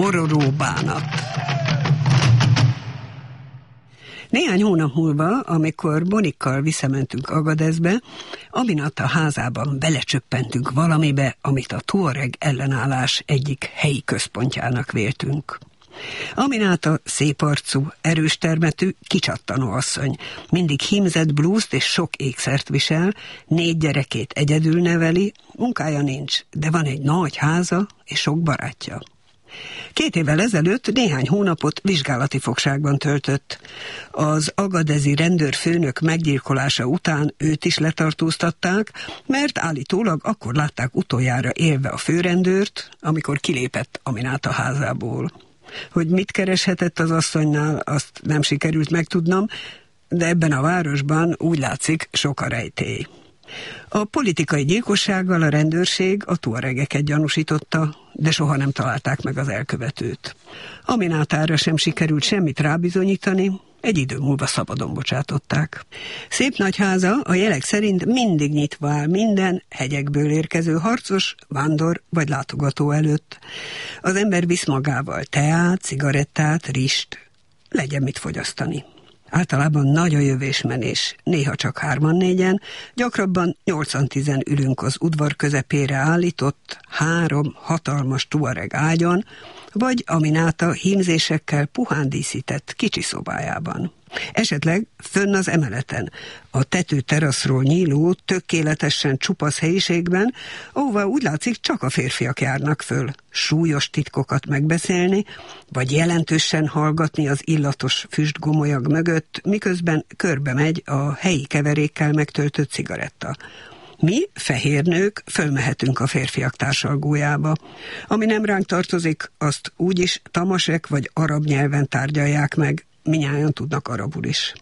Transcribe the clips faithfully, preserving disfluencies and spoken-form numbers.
Bororó bánat. Néhány hónap múlva, amikor Bonikkal visszamentünk Agadezbe, Aminata házában belecsöppentünk valamibe, amit a tuareg ellenállás egyik helyi központjának véltünk. Aminata szép arcú, erős termetű, kicsattanó asszony. Mindig hímzett blúzt és sok ékszert visel, négy gyerekét egyedül neveli, munkája nincs, de van egy nagy háza és sok barátja. Két évvel ezelőtt néhány hónapot vizsgálati fogságban töltött. Az agadezi rendőrfőnök meggyilkolása után őt is letartóztatták, mert állítólag akkor látták utoljára élve a főrendőrt, amikor kilépett Aminata házából. Hogy mit kereshetett az asszonynál, azt nem sikerült megtudnom, de ebben a városban úgy látszik sok a rejtély. A politikai gyilkossággal a rendőrség a tuaregeket gyanúsította, de soha nem találták meg az elkövetőt. Aminatára sem sikerült semmit rábizonyítani, egy idő múlva szabadon bocsátották. Szép nagy háza a jelek szerint mindig nyitva áll minden hegyekből érkező harcos, vándor vagy látogató előtt. Az ember visz magával teát, cigarettát, rist, legyen mit fogyasztani. Általában nagy a jövésmenés, néha csak hárman-négyen, gyakrabban nyolcan-tizen ülünk az udvar közepére állított három hatalmas tuareg ágyon, vagy Aminata hímzésekkel puhán díszített kicsi szobájában. Esetleg fönn az emeleten, a tetőteraszról nyíló, tökéletesen csupasz helyiségben, ahová úgy látszik csak a férfiak járnak föl, súlyos titkokat megbeszélni, vagy jelentősen hallgatni az illatos füstgomolyag mögött, miközben körbe megy a helyi keverékkel megtöltött cigaretta. Mi, fehér nők, fölmehetünk a férfiak társalgójába. Ami nem ránk tartozik, azt úgyis tamasek vagy arab nyelven tárgyalják meg, minnyájan tudnak arabul is.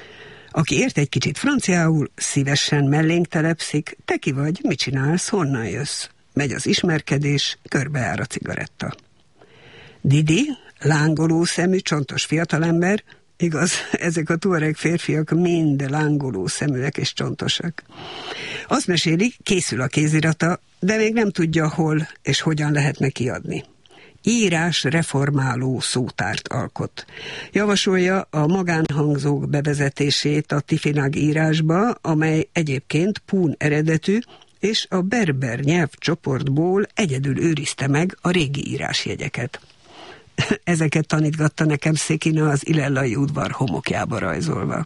Aki ért egy kicsit franciául, szívesen mellénk telepszik, te ki vagy, mit csinálsz, honnan jössz? Megy az ismerkedés, körbejár a cigaretta. Didi, lángoló szemű, csontos fiatalember, igaz, ezek a tuareg férfiak mind lángoló szeműek és csontosak. Azt meséli, készül a kézirata, de még nem tudja, hol és hogyan lehetne kiadni. Írás reformáló szótárt alkot. Javasolja a magánhangzók bevezetését a Tifinag írásba, amely egyébként pún eredetű, és a berber nyelvcsoportból egyedül őrizte meg a régi írásjegyeket. Ezeket tanítgatta nekem Szekina az ilellai udvar homokjába rajzolva.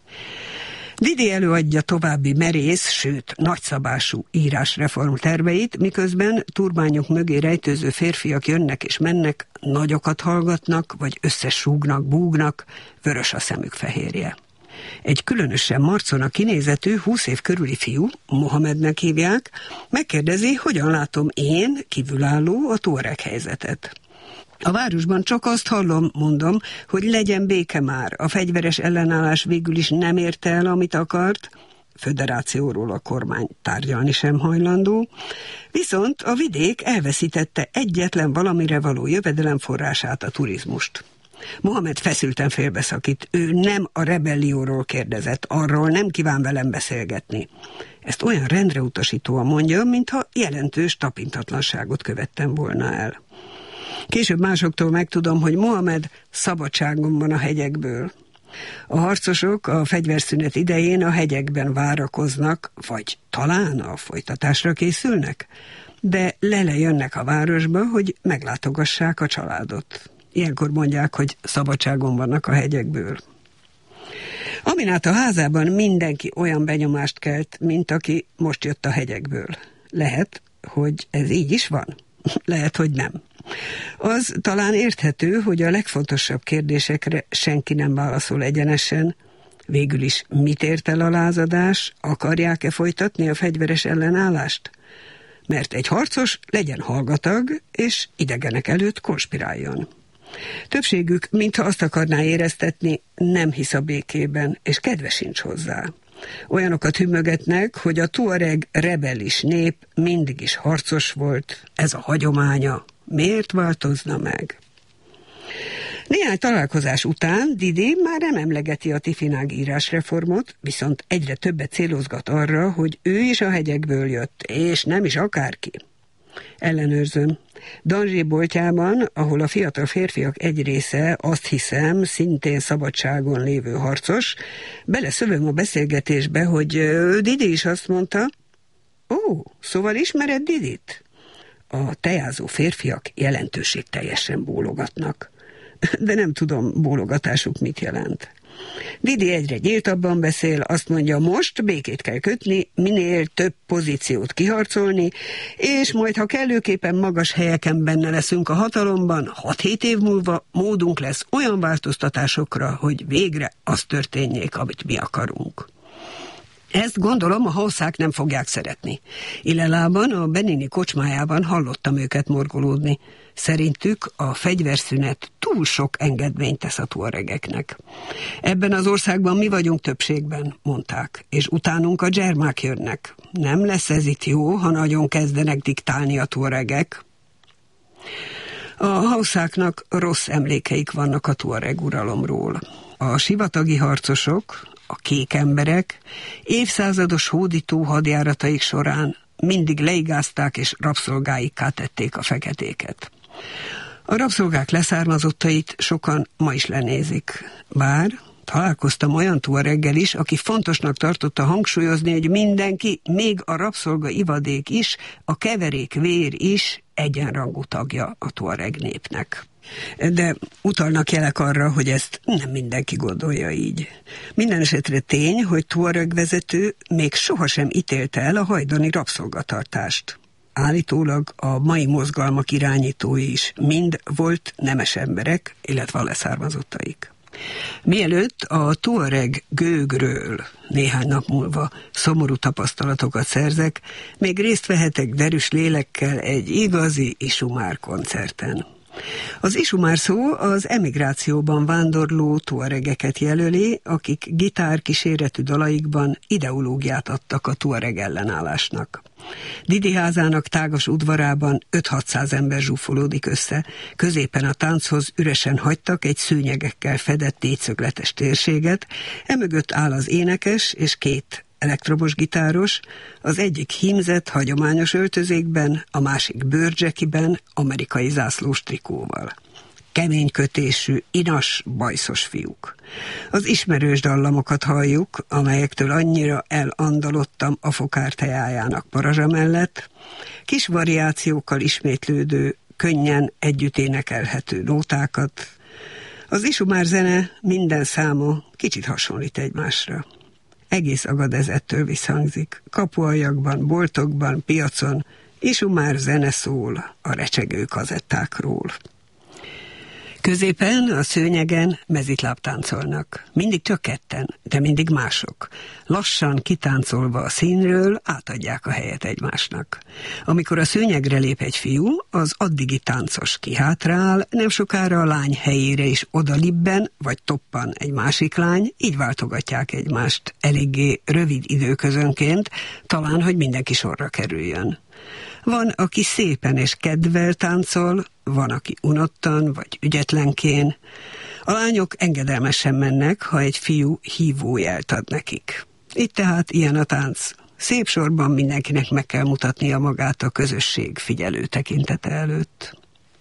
Didi előadja további merész, sőt nagyszabású írásreform terveit, miközben turbányok mögé rejtőző férfiak jönnek és mennek, nagyokat hallgatnak, vagy összesúgnak, búgnak, vörös a szemük fehérje. Egy különösen marcona kinézetű, húsz év körüli fiú, Mohamednek hívják, megkérdezi, hogyan látom én, kívülálló, a tuareg helyzetet. A városban csak azt hallom, mondom, hogy legyen béke már, a fegyveres ellenállás végül is nem érte el, amit akart, föderációról a kormány tárgyalni sem hajlandó, viszont a vidék elveszítette egyetlen valamire való jövedelemforrását, a turizmust. Mohamed feszülten félbeszakít, ő nem a rebellióról kérdezett, arról nem kíván velem beszélgetni. Ezt olyan rendre utasítóan mondja, mintha jelentős tapintatlanságot követtem volna el. Később másoktól megtudom, hogy Mohamed szabadságon van a hegyekből. A harcosok a fegyverszünet idején a hegyekben várakoznak, vagy talán a folytatásra készülnek, de lele jönnek a városba, hogy meglátogassák a családot. Ilyenkor mondják, hogy szabadságon vannak a hegyekből. Aminata házában mindenki olyan benyomást kelt, mint aki most jött a hegyekből. Lehet, hogy ez így is van, lehet, hogy nem. Az talán érthető, hogy a legfontosabb kérdésekre senki nem válaszol egyenesen. Végül is mit ért el a lázadás? Akarják-e folytatni a fegyveres ellenállást? Mert egy harcos legyen hallgatag, és idegenek előtt konspiráljon. Többségük, mintha azt akarná éreztetni, nem hisz a békében, és kedve sincs hozzá. Olyanokat hümmögetnek, hogy a tuareg rebelis nép mindig is harcos volt, ez a hagyománya. Miért változna meg? Néhány találkozás után Didi már nem emlegeti a Tifinag írásreformot, viszont egyre többet célozgat arra, hogy ő is a hegyekből jött, és nem is akárki. Ellenőrzöm. Danzsé boltjában, ahol a fiatal férfiak egy része, azt hiszem, szintén szabadságon lévő harcos, beleszövöm a beszélgetésbe, hogy Didi is azt mondta. Ó, szóval ismered Didit? A tejázó férfiak jelentőségteljesen bólogatnak. De nem tudom, bólogatásuk mit jelent. Didi egyre nyíltabban beszél, azt mondja, most békét kell kötni, minél több pozíciót kiharcolni, és majd, ha kellőképpen magas helyeken benne leszünk a hatalomban, hat-hét év múlva módunk lesz olyan változtatásokra, hogy végre az történjék, amit mi akarunk. Ezt gondolom a hauszák nem fogják szeretni. Illelában, a Benini kocsmájában hallottam őket morgolódni. Szerintük a fegyverszünet túl sok engedményt tesz a tuaregeknek. Ebben az országban mi vagyunk többségben, mondták, és utánunk a dzsermák jönnek. Nem lesz ez itt jó, ha nagyon kezdenek diktálni a tuaregek. A hauszáknak rossz emlékeik vannak a tuareg uralomról. A sivatagi harcosok, a kék emberek évszázados hódító hadjárataik során mindig leigázták és rabszolgáikká tették a feketéket. A rabszolgák leszármazottait sokan ma is lenézik. Bár találkoztam olyan tuareggel is, aki fontosnak tartotta hangsúlyozni, hogy mindenki, még a rabszolga ivadék is, a keverék vér is egyenrangú tagja a tuareg népnek. De utalnak jelek arra, hogy ezt nem mindenki gondolja így. Minden esetre tény, hogy tuareg vezető még sohasem ítélte el a hajdani rabszolgatartást. Állítólag a mai mozgalmak irányítói is mind volt nemes emberek, illetve a leszármazottaik. Mielőtt a tuareg gőgről néhány nap múlva szomorú tapasztalatokat szerzek, még részt vehetek derűs lélekkel egy igazi isumár koncerten. Az isumár szó az emigrációban vándorló tuaregeket jelöli, akik gitár kíséretű dalaikban ideológiát adtak a tuareg ellenállásnak. Didi házának tágas udvarában öt-hatszáz ember zsúfolódik össze, középen a tánchoz üresen hagytak egy szőnyegekkel fedett négyszögletes térséget, emögött áll az énekes és két elektromos gitáros, az egyik hímzett, hagyományos öltözékben, a másik bőrcsekiben, amerikai zászlós trikóval. Kemény kötésű, inas, bajszos fiúk. Az ismerős dallamokat halljuk, amelyektől annyira elandalodtam a fokár tejájának parazsa mellett, kis variációkkal ismétlődő, könnyen együtt énekelhető nótákat. Az isumár zene minden száma kicsit hasonlít egymásra. Egész Agadez ettől visszhangzik. Kapuajakban, boltokban, piacon, isumár zene szól a recsegő kazettákról. Középen, a szőnyegen mezitláb táncolnak. Mindig csak ketten, de mindig mások. Lassan kitáncolva a színről átadják a helyet egymásnak. Amikor a szőnyegre lép egy fiú, az addigi táncos kihátrál, nem sokára a lány helyére is odalibben, vagy toppan egy másik lány, így váltogatják egymást eléggé rövid időközönként, talán, hogy mindenki sorra kerüljön. Van, aki szépen és kedvel táncol, van, aki unottan vagy ügyetlenkén. A lányok engedelmesen mennek, ha egy fiú hívójelt ad nekik. Itt tehát ilyen a tánc. Szép sorban mindenkinek meg kell mutatnia magát a közösség figyelő tekintete előtt.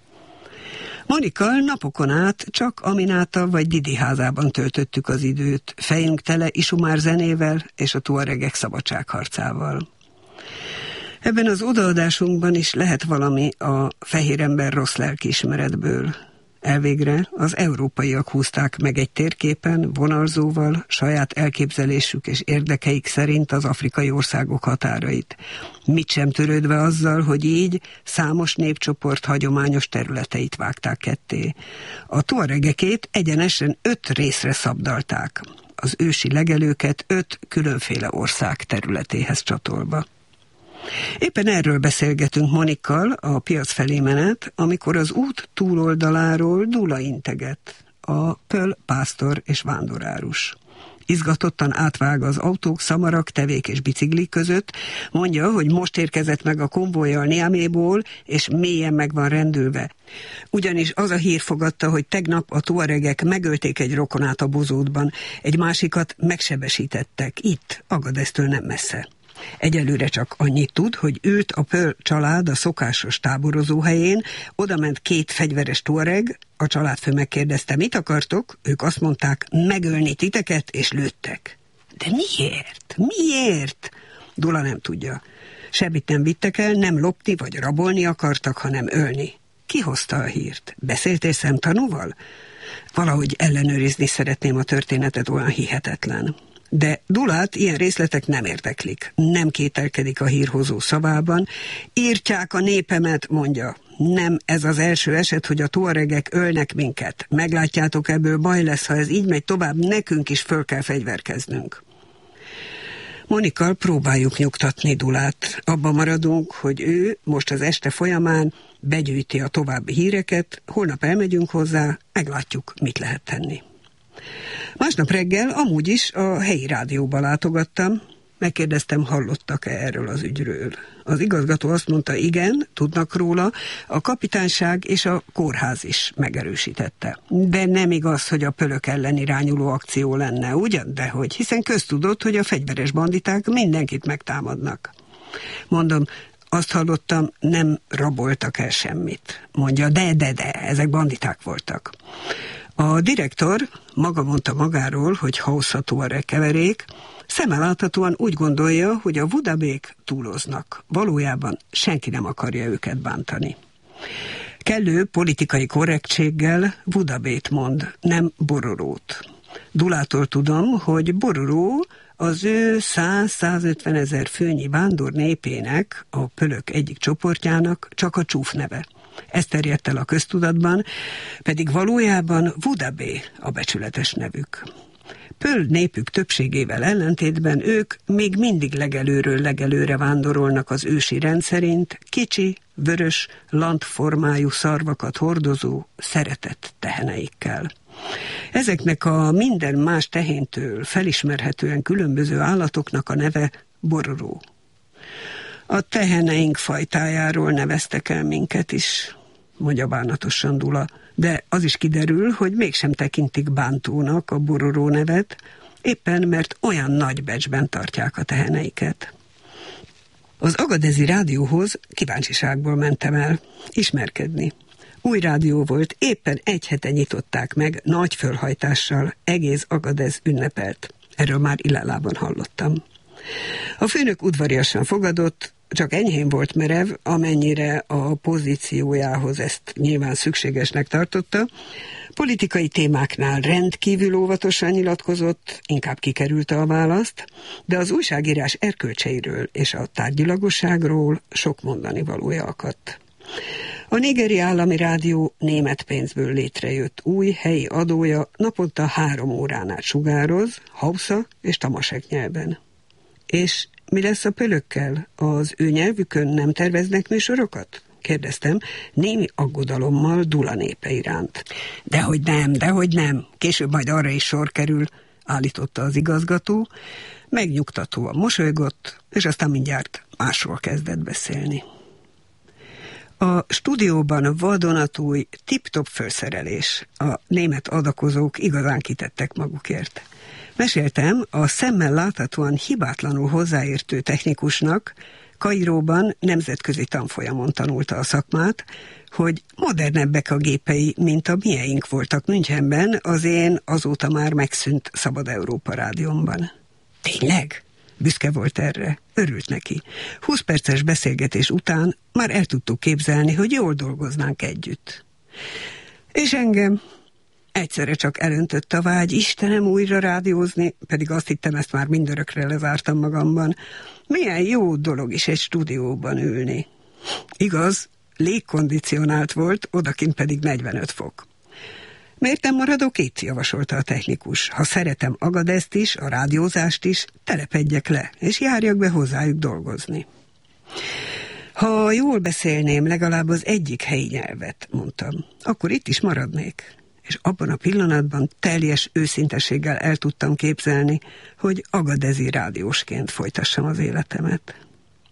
Monikkal napokon át csak Amináta vagy Didi házában töltöttük az időt, fejünk tele isumár zenével és a tuaregek szabadságharcával. Ebben az odaadásunkban is lehet valami a fehér ember rossz lelkiismeretből. Elvégre az európaiak húzták meg egy térképen, vonalzóval, saját elképzelésük és érdekeik szerint az afrikai országok határait. Mit sem törődve azzal, hogy így számos népcsoport hagyományos területeit vágták ketté. A tuaregekét egyenesen öt részre szabdalták, az ősi legelőket öt különféle ország területéhez csatolva. Éppen erről beszélgetünk Monikkal a piac felé menet, amikor az út túloldaláról dúla integet, a Pöl pásztor és vándorárus. Izgatottan átvág az autók, szamarak, tevék és biciklik között, mondja, hogy most érkezett meg a konvojjal Niaméból, és mélyen meg van rendülve. Ugyanis az a hír fogadta, hogy tegnap a tuaregek megölték egy rokonát a Bozótban, egy másikat megsebesítettek, itt, Agadeztől nem messze. Egyelőre csak annyit tud, hogy ült a Pearl család a szokásos táborozó helyén, oda ment két fegyveres tuareg, a családfő megkérdezte, mit akartok, ők azt mondták, megölni titeket, és lőttek. De miért? Miért? Dula nem tudja. Semmit nem vittek el, nem lopni vagy rabolni akartak, hanem ölni. Ki hozta a hírt? Beszéltél szemtanúval? Valahogy ellenőrizni szeretném a történetet, olyan hihetetlen. De Dulát ilyen részletek nem érdeklik. Nem kételkedik a hírhozó szavában. Írtják a népemet, mondja. Nem ez az első eset, hogy a tuaregek ölnek minket. Meglátjátok, ebből baj lesz, ha ez így megy tovább, nekünk is föl kell fegyverkeznünk. Monikkal próbáljuk nyugtatni Dulát. Abba maradunk, hogy ő most az este folyamán begyűjti a további híreket, holnap elmegyünk hozzá, meglátjuk, mit lehet tenni. Másnap reggel amúgy is a helyi rádióba látogattam, megkérdeztem, hallottak-e erről az ügyről. Az igazgató azt mondta, igen, tudnak róla, a kapitányság és a kórház is megerősítette. De nem igaz, hogy a pölök ellen irányuló akció lenne, ugyan? Dehogy, hiszen köztudott, hogy a fegyveres banditák mindenkit megtámadnak. Mondom, azt hallottam, nem raboltak el semmit. Mondja, de, de, de, ezek banditák voltak. A direktor maga mondta magáról, hogy hauszható a keverék, szemmel láthatóan úgy gondolja, hogy a vudabék túloznak. Valójában senki nem akarja őket bántani. Kellő politikai korrektséggel vudabét mond, nem bororót. Dulától tudom, hogy bororó az ő száz-százötven ezer főnyi vándor népének, a pölök egyik csoportjának csak a csúf neve. Ez terjedt el a köztudatban, pedig valójában Vudabé a becsületes nevük. Pöl népük többségével ellentétben ők még mindig legelőről legelőre vándorolnak az ősi rendszerint, kicsi, vörös, lantformájú szarvakat hordozó, szeretett teheneikkel. Ezeknek a minden más tehéntől felismerhetően különböző állatoknak a neve bororó. A teheneink fajtájáról neveztek el minket is, mondja bánatosan Dula, de az is kiderül, hogy mégsem tekintik bántónak a bororó nevet, éppen mert olyan nagy becsben tartják a teheneiket. Az agadezi rádióhoz kíváncsiságból mentem el, ismerkedni. Új rádió volt, éppen egy hete nyitották meg, nagy fölhajtással, egész Agadez ünnepelt. Erről már Illálában hallottam. A főnök udvariasan fogadott, csak enyhén volt merev, amennyire a pozíciójához ezt nyilván szükségesnek tartotta. Politikai témáknál rendkívül óvatosan nyilatkozott, inkább kikerülte a választ, de az újságírás erkölcseiről és a tárgyilagosságról sok mondani valója akadt. A nigeri állami rádió német pénzből létrejött új helyi adója naponta három órán át sugároz, hausza és tamasek nyelven. És mi lesz a pölökkel? Az ő nyelvükön nem terveznek műsorokat? Kérdeztem, némi aggodalommal Dula népe iránt. Dehogy nem, dehogy nem, később majd arra is sor kerül, állította az igazgató, megnyugtatóan mosolygott, és aztán mindjárt másról kezdett beszélni. A stúdióban vadonatúj tip-top felszerelés. A német adakozók igazán kitettek magukért. Meséltem a szemmel láthatóan hibátlanul hozzáértő technikusnak, Kairóban nemzetközi tanfolyamon tanulta a szakmát, hogy modernebbek a gépei, mint a mieink voltak Münchenben, az én azóta már megszűnt Szabad Európa rádiómban. Tényleg? Büszke volt erre, örült neki. Húsz perces beszélgetés után már el tudtuk képzelni, hogy jól dolgoznánk együtt. És engem egyszerre csak elöntött a vágy, Istenem, újra rádiózni, pedig azt hittem, ezt már mindörökre lezártam magamban. Milyen jó dolog is egy stúdióban ülni. Igaz, légkondicionált volt, odakint pedig negyvenöt fok. Miért nem maradok itt, javasolta a technikus. Ha szeretem Agadezt is, a rádiózást is, telepedjek le, és járjak be hozzájuk dolgozni. Ha jól beszélném legalább az egyik helyi nyelvet, mondtam, akkor itt is maradnék. És abban a pillanatban teljes őszinteséggel el tudtam képzelni, hogy agadezi rádiósként folytassam az életemet.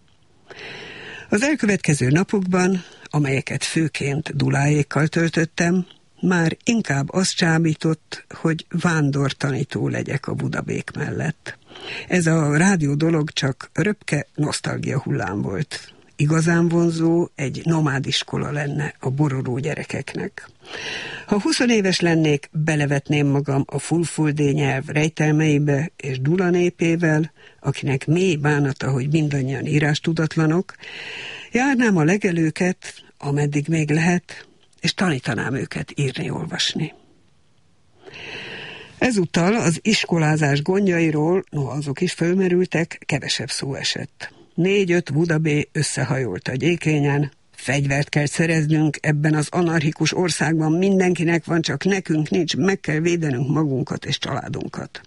Az elkövetkező napokban, amelyeket főként Duláékkal töltöttem, már inkább azt csábított, hogy vándortanító legyek a Vudabék mellett. Ez a rádió dolog csak röpke nosztalgia hullám volt. Igazán vonzó egy nomádiskola lenne a bororó gyerekeknek. Ha huszonéves lennék, belevetném magam a fulfulde nyelv rejtelmeibe és Dula népével, akinek mély bánata, hogy mindannyian írástudatlanok, járnám a legelőket, ameddig még lehet, és tanítanám őket írni-olvasni. Ezúttal az iskolázás gondjairól, no azok is fölmerültek, kevesebb szó esett. Négy-öt budabé összehajolt a gyékényen, fegyvert kell szereznünk ebben az anarchikus országban, mindenkinek van, csak nekünk nincs, meg kell védenünk magunkat és családunkat.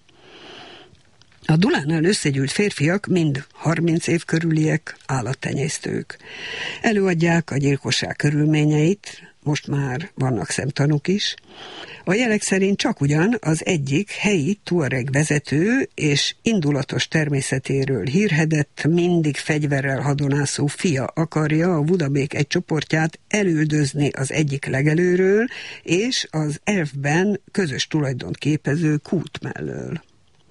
A Dulánál összegyűlt férfiak mind harminc év körüliek, állattenyésztők. Előadják a gyilkosság körülményeit, most már vannak szemtanúk is. A jelek szerint csak ugyan az egyik helyi tuareg vezető és indulatos természetéről hírhedett, mindig fegyverrel hadonászó fia akarja a budabék egy csoportját elüldözni az egyik legelőről, és az elfben közös tulajdont képező kút mellől.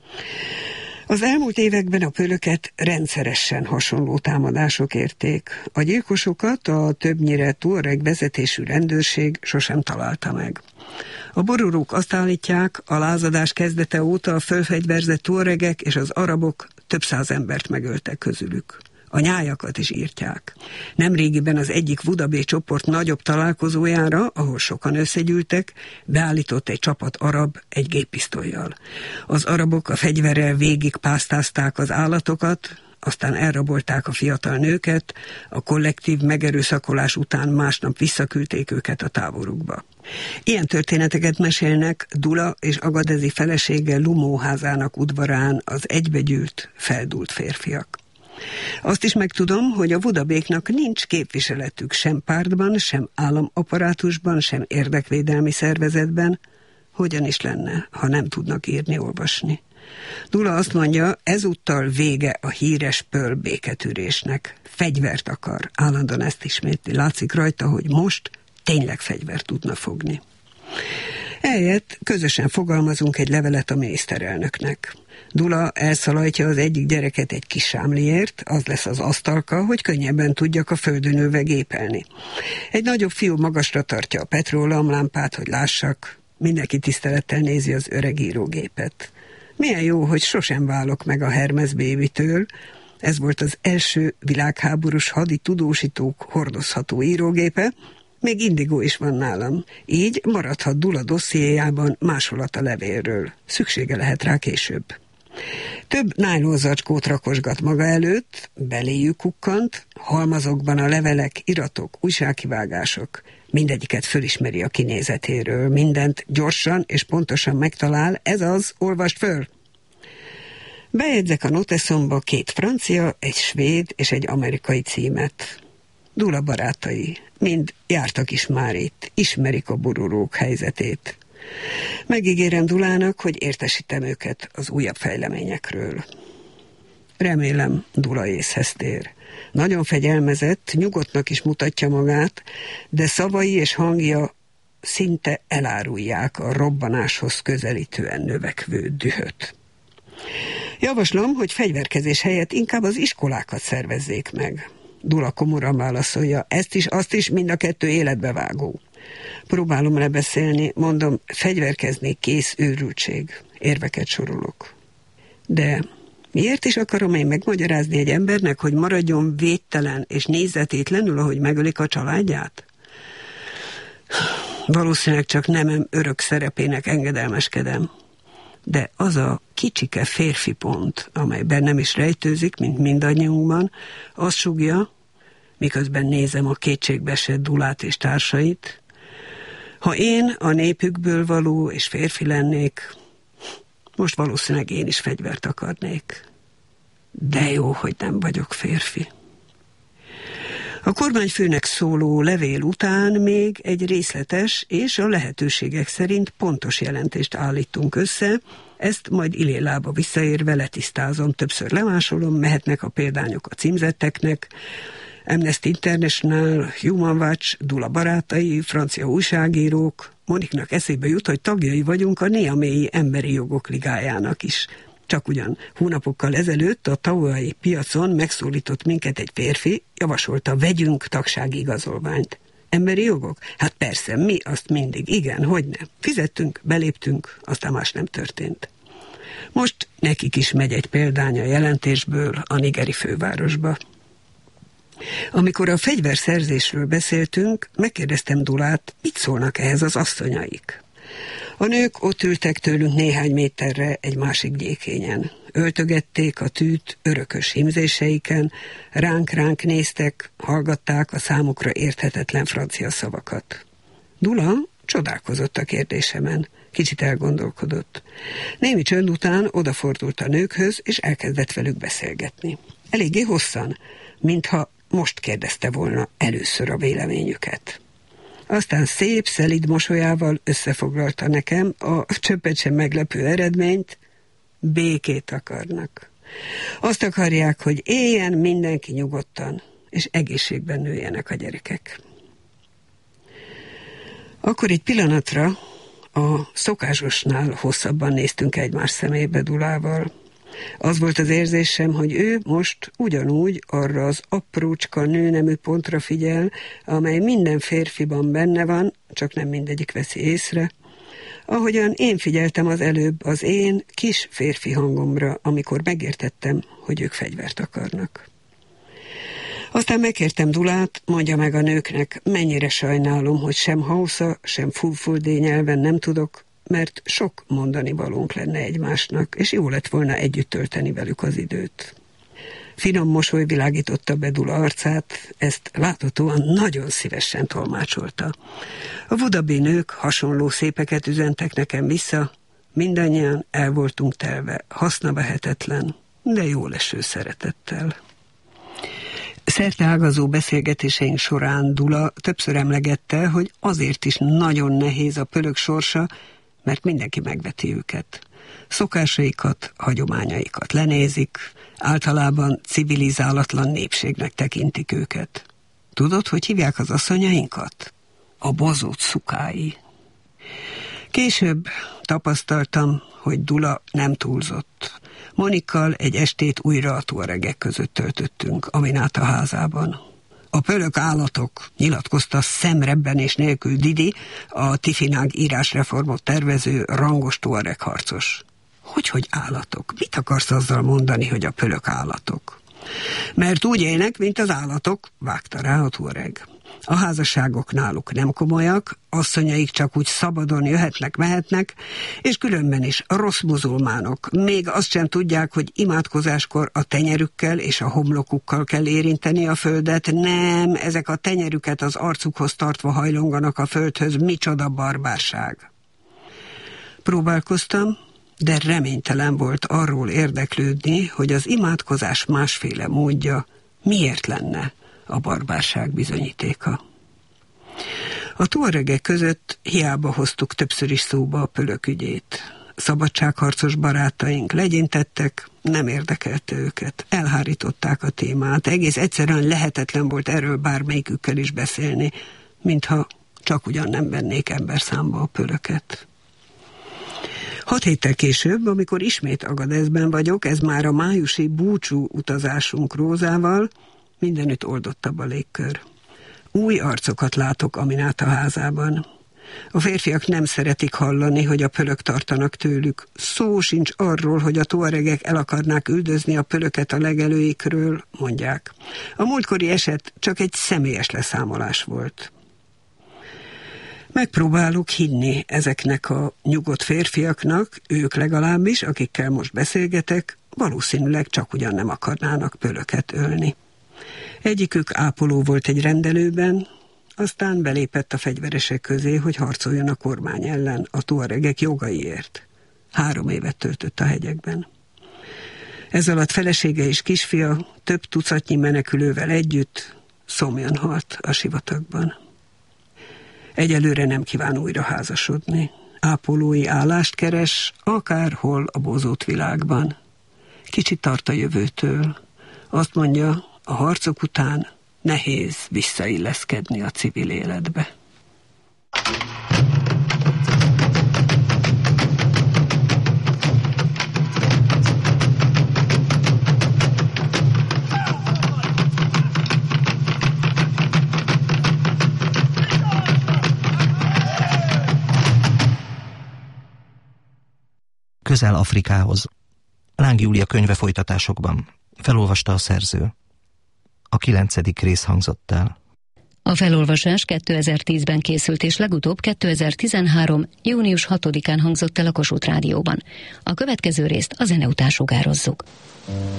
Az elmúlt években a pölöket rendszeresen hasonló támadások érték. A gyilkosokat a többnyire tuareg vezetésű rendőrség sosem találta meg. A borurók azt állítják, a lázadás kezdete óta a fölfegyverzett tuaregek és az arabok több száz embert megöltek közülük. A nyájakat is írtják. Nemrégiben az egyik Budabé csoport nagyobb találkozójára, ahol sokan összegyűltek, beállított egy csapat arab egy géppisztollyal. Az arabok a fegyverrel végig pásztázták az állatokat, aztán elrabolták a fiatal nőket, a kollektív megerőszakolás után másnap visszaküldték őket a táborukba. Ilyen történeteket mesélnek Dula és Agadezi felesége Lumó házának udvarán az egybegyűlt, feldúlt férfiak. Azt is megtudom, hogy a budabéknak nincs képviseletük sem pártban, sem államaparátusban, sem érdekvédelmi szervezetben. Hogyan is lenne, ha nem tudnak írni-olvasni? Dula azt mondja, ezúttal vége a híres pöl béketűrésnek. Fegyvert akar, állandóan ezt ismétli. Látszik rajta, hogy most tényleg fegyvert tudna fogni. Ehelyett közösen fogalmazunk egy levelet a miniszterelnöknek. Dula elszalajtja az egyik gyereket egy kis sámliért, az lesz az asztalka, hogy könnyebben tudjak a földön ülve gépelni. Egy nagyobb fiú magasra tartja a petróleumlámpát, hogy lássak, mindenki tisztelettel nézi az öreg írógépet. Milyen jó, hogy sosem válok meg a Hermes Babytől. Ez volt az első világháborús hadi tudósítók hordozható írógépe, még Indigo is van nálam. Így maradhat Dula dossziéjában másolat a levélről. Szüksége lehet rá később. Több nájlonzacskót rakosgat maga előtt, beléjük kukkant, halmazokban a levelek, iratok, újságkivágások. Mindegyiket fölismeri a kinézetéről, mindent gyorsan és pontosan megtalál, ez az, olvasd föl! Bejegyzek a noteszomba két francia, egy svéd és egy amerikai címet. Dula barátai, mind jártak is már itt, ismerik a borurók helyzetét. Megígérem Dulának, hogy értesítem őket az újabb fejleményekről. Remélem, Dula észhez tér. Nagyon fegyelmezett, nyugodtnak is mutatja magát, de szavai és hangja szinte elárulják a robbanáshoz közelítően növekvő dühöt. Javaslom, hogy fegyverkezés helyett inkább az iskolákat szervezzék meg. Dula komoran válaszolja, ezt is, azt is, mind a kettő életbevágó. Próbálom lebeszélni, mondom, fegyverkezni kész őrültség. Érveket sorolok. De miért is akarom én megmagyarázni egy embernek, hogy maradjon védtelen és nézetétlenül, ahogy megölik a családját? Valószínűleg csak nemem örök szerepének engedelmeskedem. De az a kicsike férfi pont, amely bennem is rejtőzik, mint mindannyiunkban, azt sugja, miközben nézem a kétségbeesett Dulát és társait, ha én a népükből való és férfi lennék, most valószínűleg én is fegyvert akarnék. De jó, hogy nem vagyok férfi. A kormányfőnek szóló levél után még egy részletes és a lehetőségek szerint pontos jelentést állítunk össze, ezt majd Ilélába visszaérve letisztázom, többször lemásolom, mehetnek a példányok a címzetteknek, Amnesty International, Human Watch, Dula barátai, francia újságírók. Moniknak eszébe jut, hogy tagjai vagyunk a Niaméi Emberi Jogok Ligájának is. Csak ugyan hónapokkal ezelőtt a tauai piacon megszólított minket egy férfi, javasolta, vegyünk tagsági igazolványt. Emberi jogok? Hát persze, mi azt mindig, igen, hogyne. Fizettünk, beléptünk, aztán más nem történt. Most nekik is megy egy példány a jelentésből a nigeri fővárosba. Amikor a fegyverszerzésről beszéltünk, megkérdeztem Dulát, mit szólnak ehhez az asszonyaik. A nők ott ültek tőlünk néhány méterre egy másik gyékényen. Öltögették a tűt örökös hímzéseiken, ránk-ránk néztek, hallgatták a számukra érthetetlen francia szavakat. Dula csodálkozott a kérdésemen, kicsit elgondolkodott. Némi csönd után odafordult a nőkhöz, és elkezdett velük beszélgetni. Eléggé hosszan, mintha most kérdezte volna először a véleményüket. Aztán szép, szelíd mosolyával összefoglalta nekem a csöppet sem meglepő eredményt, békét akarnak. Azt akarják, hogy éljen mindenki nyugodtan, és egészségben nőjenek a gyerekek. Akkor egy pillanatra a szokásosnál hosszabban néztünk egymás szemébe Dulával. Az volt az érzésem, hogy ő most ugyanúgy arra az aprócska nőnemű pontra figyel, amely minden férfiban benne van, csak nem mindegyik veszi észre, ahogyan én figyeltem az előbb az én kis férfi hangomra, amikor megértettem, hogy ők fegyvert akarnak. Aztán megkértem Dulát, mondja meg a nőknek, mennyire sajnálom, hogy sem hausa, sem fulfulde nyelven nem tudok, mert sok mondani valónk lenne egymásnak, és jó lett volna együtt tölteni velük az időt. Finom mosoly világította be Dula arcát, ezt láthatóan nagyon szívesen tolmácsolta. A vudabi nők hasonló szépeket üzentek nekem vissza, mindannyian el voltunk telve, hasznavehetetlen, de jól eső szeretettel. Szerteágazó beszélgetéseink során Dula többször emlegette, hogy azért is nagyon nehéz a pölök sorsa, mert mindenki megveti őket. Szokásaikat, hagyományaikat lenézik, általában civilizálatlan népségnek tekintik őket. Tudod, hogy hívják az asszonyainkat? A bozót szukái. Később tapasztaltam, hogy Dula nem túlzott. Monikkal egy estét újra a tuaregek között töltöttünk, Aminata házában. A pölök állatok, nyilatkozta szemrebbenés nélkül Didi, a Tifinag írásreformot tervező rangos tuareg harcos. Hogyhogy állatok? Mit akarsz azzal mondani, hogy a pölök állatok? Mert úgy élnek, mint az állatok, vágta rá a tuareg. A házasságok náluk nem komolyak, asszonyaik csak úgy szabadon jöhetnek, mehetnek, és különben is a rossz muzulmánok még azt sem tudják, hogy imádkozáskor a tenyerükkel és a homlokukkal kell érinteni a földet. Nem, ezek a tenyerüket az arcukhoz tartva hajlonganak a földhöz, micsoda barbárság. Próbálkoztam, de reménytelen volt arról érdeklődni, hogy az imádkozás másféle módja miért lenne a barbárság bizonyítéka. A tuaregek között hiába hoztuk többször is szóba a pölök ügyét. Szabadságharcos barátaink legyintettek, nem érdekelte őket. Elhárították a témát, egész egyszerűen lehetetlen volt erről bármelyikükkel is beszélni, mintha csak ugyan nem vennék emberszámba a pölöket. Hat héttel később, amikor ismét Agadezben vagyok, ez már a májusi búcsú utazásunk Rózával, mindenütt oldottabb a légkör. Új arcokat látok Aminata házában. A férfiak nem szeretik hallani, hogy a pölök tartanak tőlük. Szó sincs arról, hogy a tuaregek el akarnák üldözni a pölöket a legelőikről, mondják. A múltkori eset csak egy személyes leszámolás volt. Megpróbálok hinni ezeknek a nyugodt férfiaknak, ők legalábbis, akikkel most beszélgetek, valószínűleg csak ugyan nem akarnának pölöket ölni. Egyikük ápoló volt egy rendelőben, aztán belépett a fegyveresek közé, hogy harcoljon a kormány ellen, a tuaregek jogaiért. Három évet töltött a hegyekben. Ez alatt felesége és kisfia több tucatnyi menekülővel együtt szomjan halt a sivatagban. Egyelőre nem kíván újra házasodni. Ápolói állást keres, akárhol a bozót világban. Kicsit tart a jövőtől. Azt mondja, a harcok után nehéz visszailleszkedni a civil életbe. közel Afrikához. Láng Júlia könyve folytatásokban. Felolvasta a szerző. A kilencedik rész hangzott el. A felolvasás kétezer-tízben készült, és legutóbb kétezer-tizenhárom. június hatodikán hangzott el a Kossuth Rádióban. A következő részt a zene után sugározzuk.